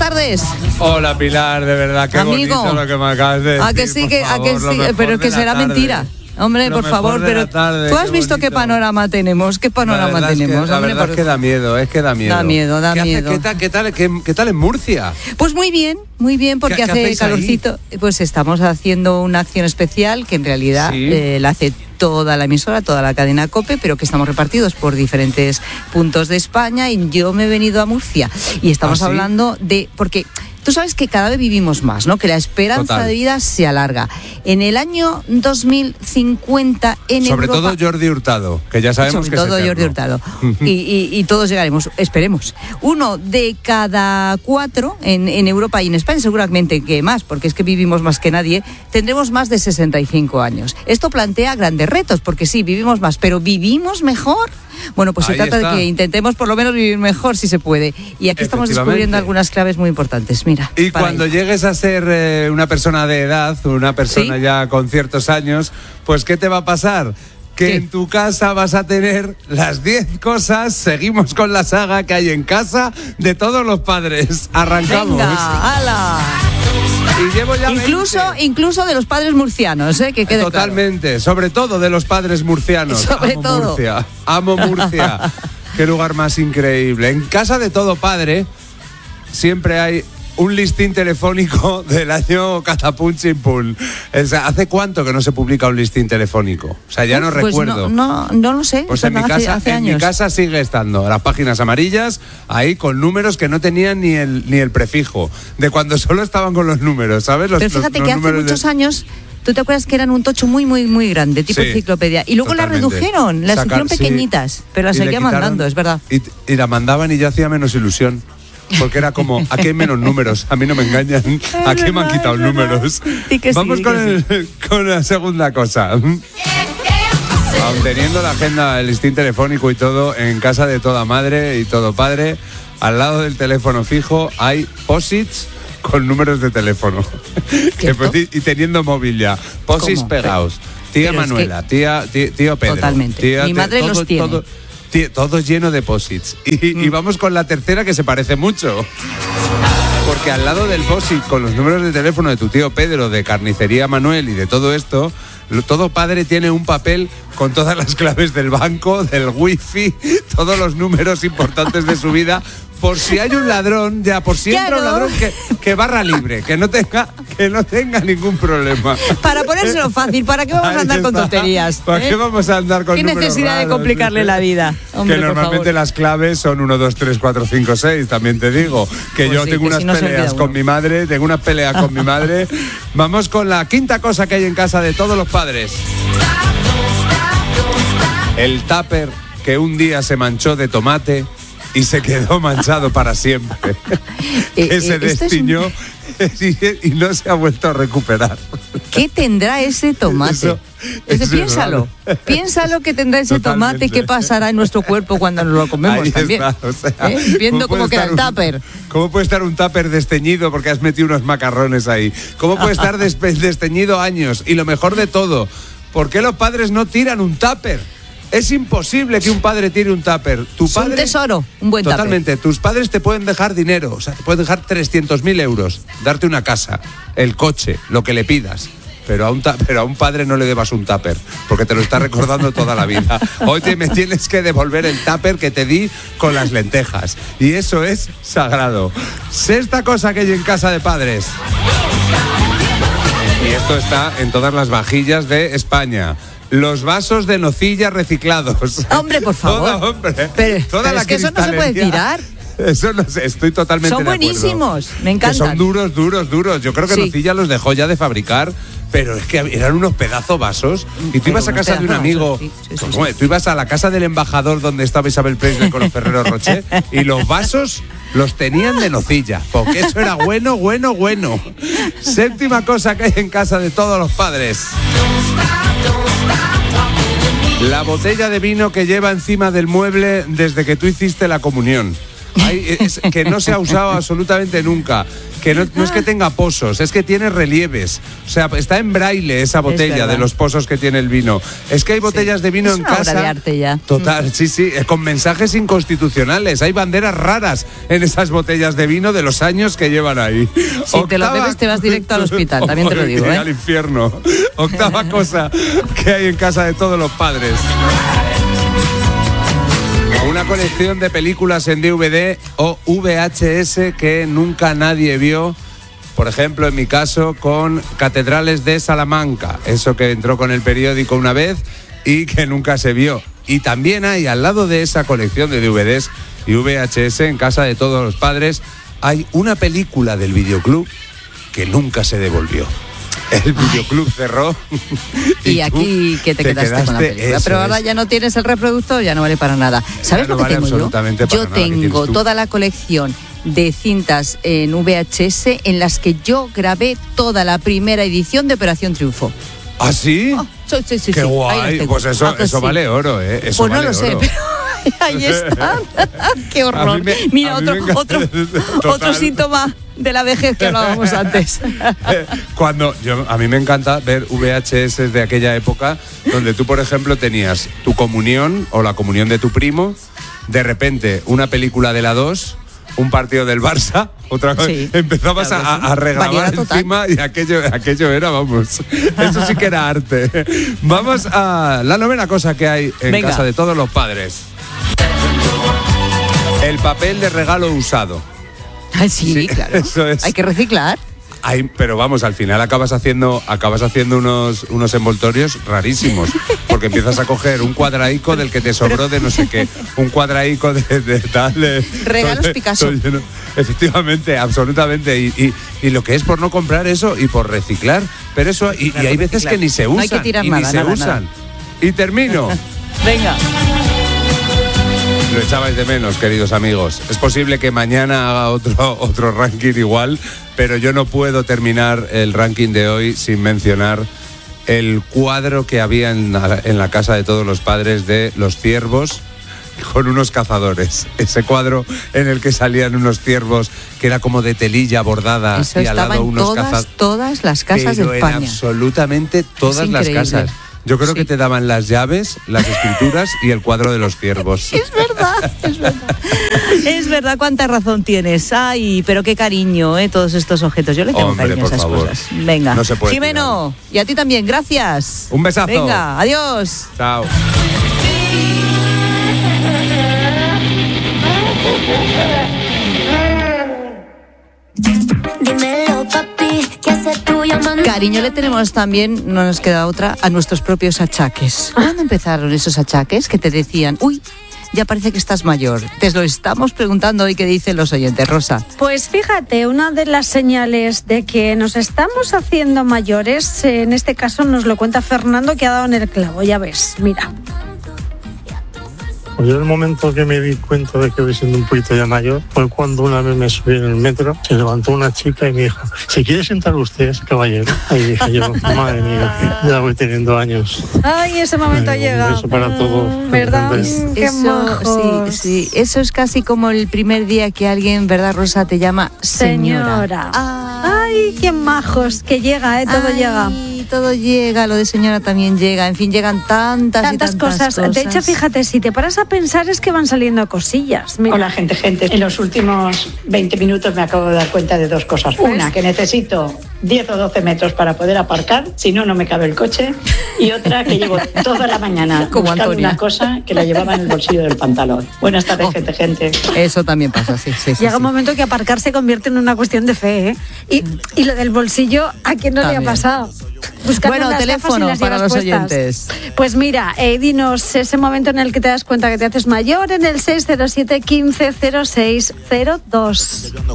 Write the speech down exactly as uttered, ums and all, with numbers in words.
tardes. Hola, Pilar, de verdad, qué Amigo, bonito lo que me acabas de decir. A que sí, que, favor, a que sí, pero que será tarde. mentira. Hombre, Lo por favor, pero tarde, tú has qué visto bonito. qué panorama tenemos, qué panorama la tenemos. Es que, la Hombre, verdad por... es que da miedo, es que da miedo. Da miedo, da ¿Qué miedo. Hace, ¿qué, tal, qué, tal, qué, ¿Qué tal en Murcia? Pues muy bien, muy bien, porque ¿Qué- qué hace hacéis calorcito. Pues estamos haciendo una acción especial que en realidad Sí. eh, la hace toda la emisora, toda la cadena COPE, pero que estamos repartidos por diferentes puntos de España, y yo me he venido a Murcia y estamos ¿Ah, sí? hablando de... porque tú sabes que cada vez vivimos más, ¿no? Que la esperanza Total. de vida se alarga. En el año dos mil cincuenta en Sobre Europa... todo Jordi Hurtado, que ya sabemos Sobre que todo es Jordi eterno. Hurtado. y, y, y todos llegaremos, esperemos. Uno de cada cuatro en, en Europa y en España, seguramente que más, porque es que vivimos más que nadie, tendremos más de sesenta y cinco años. Esto plantea grandes retos, porque sí, vivimos más, pero ¿vivimos mejor? Bueno, pues se Ahí trata está. de que intentemos por lo menos vivir mejor si se puede. Y aquí estamos descubriendo Efectivamente. algunas claves muy importantes. Mira. Y para cuando ello. llegues a ser eh, una persona de edad, una persona ¿Sí? ya con ciertos años, pues ¿qué te va a pasar? Que ¿Qué? en tu casa vas a tener las diez cosas, seguimos con la saga que hay en casa de todos los padres. Arrancamos. Venga, ala. Y llevo ya Incluso, veinte. incluso de los padres murcianos, ¿eh? Que quede Totalmente, sobre todo de los padres murcianos. Sobre Amo todo. Murcia, amo Murcia. Qué lugar más increíble. En casa de todo padre siempre hay un listín telefónico del año Catapum Chimpún. O sea, ¿hace cuánto que no se publica un listín telefónico? O sea, ya no Pues recuerdo. No, no, no lo sé. Pues Eso en, mi hace- casa, hace en mi años. casa sigue estando las páginas amarillas ahí con números que no tenían ni el ni el prefijo, de cuando solo estaban con los números, ¿sabes? Los, Pero fíjate los- los que hace números de- muchos años, tú te acuerdas que eran un tocho muy, muy, muy grande, tipo Sí, enciclopedia. Y luego totalmente. la redujeron, las Sacar- hicieron sí. pequeñitas, pero las Y le seguían quitaron- mandando, es verdad. Y, y la mandaban y ya hacía menos ilusión. Porque era como, aquí hay menos números, a mí no me engañan, aquí me han verdad, quitado es verdad. números. Di que sí, Vamos di con, que el- con la segunda cosa. Aun teniendo la agenda, el listín telefónico y todo, en casa de toda madre y todo padre, al lado del teléfono fijo hay posits con números de teléfono. Que, ¿Cierto? y, y teniendo móvil ya. Posits ¿Cómo? pegados. Tía Pero es Manuela, tía, tía- tío Pedro. Totalmente. tía- Mi madre todo- los tiene. todo- tí- todo lleno de posits. Y, Mm. y vamos con la tercera, que se parece mucho. Porque al lado del posit con los números de teléfono de tu tío Pedro, de Carnicería Manuel y de todo esto, lo- todo padre tiene un papel con todas las claves del banco, del wifi, todos los números importantes de su vida, por si hay un ladrón, ya, por si entra un Claro. ladrón que, que barra libre, que no tenga, que no tenga ningún problema. Para ponérselo fácil, ¿para qué vamos Ahí a andar con está. tonterías? ¿Para eh? qué vamos a andar con ¿Qué números necesidad de raros? complicarle la vida? Hombre, Que por normalmente favor. las claves son uno, dos, tres, cuatro, cinco, seis, también te digo. Que Pues yo sí, tengo que unas si no se peleas olvida con uno. mi madre, tengo unas peleas con mi madre. Vamos con la quinta cosa que hay en casa de todos los padres. El tupper que un día se manchó de tomate y se quedó manchado para siempre. Eh, que se eh, esto es un- destiñó y, y no se ha vuelto a recuperar. ¿Qué tendrá ese tomate? Eso- Ese, eso es piénsalo, raro. piénsalo que tendrá ese tomate, Totalmente. qué pasará en nuestro cuerpo cuando nos lo comemos Ahí también. está, o sea, ¿Eh? Viendo puede cómo queda el estar un- tupper. ¿Cómo puede estar un tupper desteñido porque has metido unos macarrones ahí? ¿Cómo puede estar despe- desteñido años? Y lo mejor de todo, ¿por qué los padres no tiran un tupper? Es imposible que un padre tire un tupper. Tu Es un padre, tesoro, un buen tupper. Totalmente. Tus padres te pueden dejar dinero, o sea, te pueden dejar trescientos mil euros, darte una casa, el coche, lo que le pidas. Pero a, un ta- pero a un padre no le debas un tupper, porque te lo está recordando toda la vida. Oye, me tienes que devolver el tupper que te di con las lentejas. Y eso es sagrado. Sexta cosa que hay en casa de padres. Y esto está en todas las vajillas de España. Los vasos de nocilla reciclados. Hombre, por favor. Toda, hombre, Pero- toda pero la es que eso no se puede cristalería. tirar. Eso no sé, estoy totalmente Son de acuerdo. buenísimos, me Que son encantan. duros, duros, duros. Yo creo que Sí. Nocilla los dejó ya de fabricar, pero es que eran unos pedazos vasos. Y tú Pero ibas a unos casa de un pedazos amigo, vasos, sí, sí, sí, ¿cómo sí. es? Tú ibas a la casa del embajador donde estaba Isabel Presley con los Ferrero Rocher y los vasos los tenían de nocilla, porque eso era bueno, bueno, bueno. Séptima cosa que hay en casa de todos los padres. La botella de vino que lleva encima del mueble desde que tú hiciste la comunión. Hay, es, que no se ha usado absolutamente nunca. Que no, no es que tenga pozos, es que tiene relieves. O sea, está en braille esa botella de los pozos que tiene el vino. Es que hay botellas sí. de vino es en una casa. Obra de arte ya. Total, sí, sí, con mensajes inconstitucionales. Hay banderas raras en esas botellas de vino de los años que llevan ahí. Si Octava... te lo bebes, te vas directo al hospital, también te lo digo, ¿eh? Al infierno. Octava cosa que hay en casa de todos los padres. Una colección de películas en D V D o V H S que nunca nadie vio. Por ejemplo, en mi caso, con Catedrales de Salamanca. Eso que entró con el periódico una vez y que nunca se vio. Y también hay, al lado de esa colección de D V Ds y V H S, en casa de todos los padres, hay una película del videoclub que nunca se devolvió. El videoclub Ay. cerró. Y, y aquí que te, te quedaste, quedaste con la película. Pero ahora es. ya no tienes el reproductor, ya no vale para nada. ¿Sabes lo no que vale tengo yo? Yo nada, tengo toda la colección de cintas en V H S en las que yo grabé toda la primera edición de Operación Triunfo. ¿Ah, sí? Oh, sí, sí, sí. Qué sí. guay. Pues eso, ah, pues eso sí. vale oro, ¿eh? Eso pues no vale lo sé, oro. pero ahí está. Qué horror. Me, Mira, otro, me otro, otro síntoma de la vejez que hablábamos antes. Cuando yo, a mí me encanta ver V H S de aquella época donde tú, por ejemplo, tenías tu comunión o la comunión de tu primo, de repente una película de la dos, un partido del Barça, otra cosa, sí, empezabas claro a, a regrabar encima y aquello, aquello era, vamos, eso sí que era arte. Vamos a la novena cosa que hay en Venga. casa de todos los padres. El papel de regalo usado. Ah, sí, sí, claro. Eso es. Hay que reciclar. Ay, pero vamos, al final acabas haciendo acabas haciendo unos, unos envoltorios rarísimos, porque empiezas a coger un cuadraico del que te sobró de no sé qué, un cuadraico de, de tal... De, Regalos de, Picasso. De, de, efectivamente, absolutamente, y, y, y lo que es por no comprar eso y por reciclar, pero eso, y, y hay veces que ni se usan, no hay que tirar y nada, ni se nada, usan. Nada. Y termino. Venga. Lo echabais de menos, queridos amigos. Es posible que mañana haga otro, otro ranking igual, pero yo no puedo terminar el ranking de hoy sin mencionar el cuadro que había en la, en la casa de todos los padres de los ciervos con unos cazadores. Ese cuadro en el que salían unos ciervos que era como de telilla bordada. Eso y al lado unos todas, cazadores. todas las casas pero de España. En absolutamente todas las casas. Yo creo sí. que te daban las llaves, las escrituras y el cuadro de los ciervos. Es verdad, es verdad. Es verdad, cuánta razón tienes. Ay, pero qué cariño, ¿eh? Todos estos objetos. Yo le tengo Hombre, cariño a esas favor. cosas. Venga. No se puede Jimeno, tirar. Y a ti también, gracias. Un besazo. Venga, adiós. Chao. Dímelo, papi, ¿qué haces tú llamando? Cariño le tenemos también, no nos queda otra, a nuestros propios achaques. ¿Cuándo empezaron esos achaques que te decían, uy, ya parece que estás mayor? Te lo estamos preguntando hoy, ¿qué dicen los oyentes, Rosa? Pues fíjate, una de las señales de que nos estamos haciendo mayores, en este caso nos lo cuenta Fernando, que ha dado en el clavo, ya ves, mira. Yo el momento que me di cuenta de que voy siendo un poquito ya mayor fue cuando una vez me subí en el metro, se levantó una chica y me dijo, ¿se quiere sentar usted, caballero? Ahí dije yo, madre mía, ya voy teniendo años. Ay, ese momento Ay, llega. Un beso para todos. ¿Verdad? Qué eso, majos. sí, sí, eso es casi como el primer día que alguien, ¿verdad, Rosa, te llama señora? Señora. Ay, qué majos, que llega, ¿eh? Todo Ay, llega. Todo llega, lo de señora también llega, en fin, llegan tantas, tantas, y tantas cosas. cosas. De hecho, fíjate, si te paras a pensar es que van saliendo cosillas. Mira. Hola, gente, gente. En los últimos veinte minutos me acabo de dar cuenta de dos cosas. ¿Pues? Una, que necesito diez o doce metros para poder aparcar, si no, no me cabe el coche. Y otra, que llevo toda la mañana Como buscando Antonia. una cosa que la llevaba en el bolsillo del pantalón. Buenas tardes, Oh. gente, gente. Eso también pasa, sí, sí. sí Llega sí. un momento que aparcar se convierte en una cuestión de fe, ¿eh? Y, y lo del bolsillo, ¿a quién no También. le ha pasado? Buscando Bueno, las teléfono gafas y las para llevas los puestas. oyentes. Pues mira, eh, dinos ese momento en el que te das cuenta que te haces mayor en el seis cero siete, quince, cero seis cero dos.